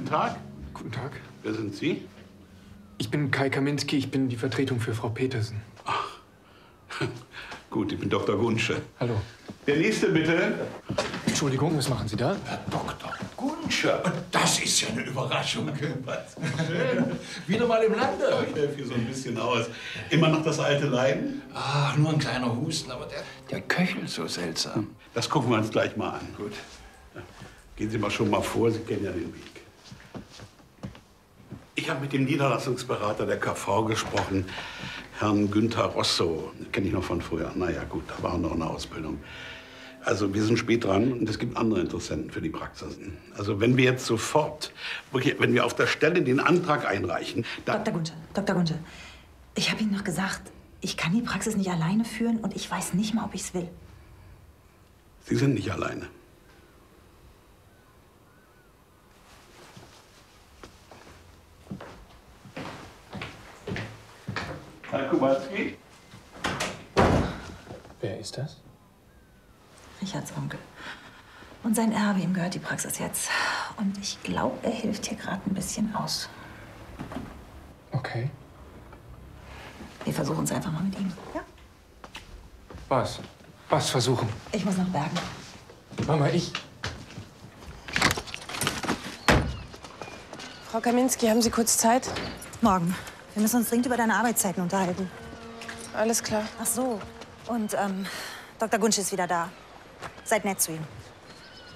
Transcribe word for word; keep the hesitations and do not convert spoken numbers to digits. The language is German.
Tag. Guten Tag. Wer sind Sie? Ich bin Kai Kaminski, ich bin die Vertretung für Frau Petersen. Ach, gut, ich bin Doktor Gunsche. Hallo. Der Nächste, bitte. Entschuldigung, was machen Sie da? Herr Doktor Gunsche, das ist ja eine Überraschung. Schön. Wieder mal im Lande. Ich helfe hier so ein bisschen aus. Immer noch das alte Leiden? Ach, nur ein kleiner Husten, aber der, der köchelt so seltsam. Das gucken wir uns gleich mal an. Gut. Gehen Sie mal schon mal vor, Sie kennen ja den Weg. Ich habe mit dem Niederlassungsberater der K V gesprochen, Herrn Günther Rosso. Den kenne ich noch von früher. Naja, gut, da war noch eine Ausbildung. Also wir sind spät dran und es gibt andere Interessenten für die Praxisen. Also wenn wir jetzt sofort, wirklich, wenn wir auf der Stelle den Antrag einreichen, dann... Doktor Gunsche, Doktor Gunsche, ich habe Ihnen noch gesagt, ich kann die Praxis nicht alleine führen und ich weiß nicht mal, ob ich es will. Sie sind nicht alleine. Herr Kowalski? Wer ist das? Richards Onkel. Und sein Erbe, ihm gehört die Praxis jetzt. Und ich glaube, er hilft hier gerade ein bisschen aus. Okay. Wir versuchen es einfach mal mit ihm, ja? Was? Was versuchen? Ich muss nach Bergen. Mama, ich... Frau Kaminski, haben Sie kurz Zeit? Morgen. Wir müssen uns dringend über deine Arbeitszeiten unterhalten. Alles klar. Ach so. Und, ähm, Doktor Gunsche ist wieder da. Seid nett zu ihm.